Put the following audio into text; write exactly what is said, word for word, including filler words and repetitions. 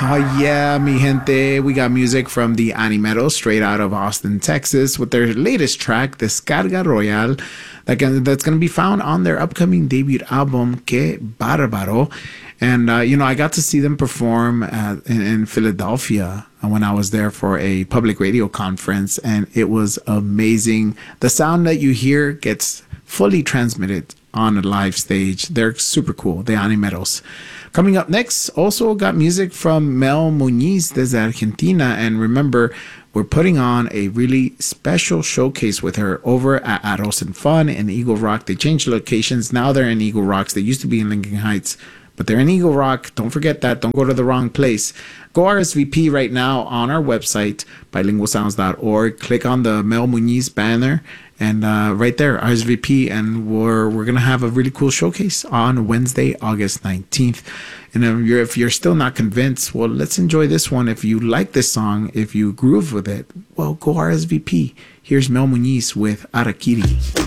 Oh yeah, mi gente. We got music from the Animeros straight out of Austin, Texas with their latest track, Descarga Royal, that can, that's going to be found on their upcoming debut album, Que Barbaro. And, uh, you know, I got to see them perform at, in, in Philadelphia when I was there for a public radio conference, and it was amazing. The sound that you hear gets fully transmitted on a live stage. They're super cool, the Animeros. Coming up next, also got music from Mel Muñiz desde Argentina. And remember, we're putting on a really special showcase with her over at Arroz and Fun in Eagle Rock. They changed locations. Now they're in Eagle Rocks. They used to be in Lincoln Heights, but they're in Eagle Rock. Don't forget that. Don't go to the wrong place. Go R S V P right now on our website, bilingual sounds dot org. Click on the Mel Muñiz banner, and uh, right there, R S V P, and we're we're gonna have a really cool showcase on Wednesday, August nineteenth. And if you're if you're still not convinced, well, let's enjoy this one. If you like this song, if you groove with it, well, go R S V P. Here's Mel Muñiz with Arakiri.